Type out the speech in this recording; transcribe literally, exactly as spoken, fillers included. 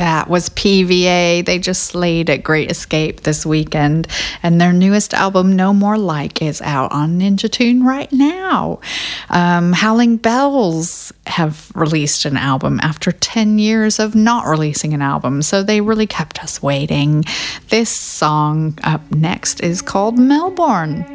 That was P V A. They just slayed at Great Escape this weekend, and their newest album, No More Like, is out on Ninja Tune right now. Um, Howling Bells have released an album after ten years of not releasing an album, so they really kept us waiting. This song up next is called Melbourne.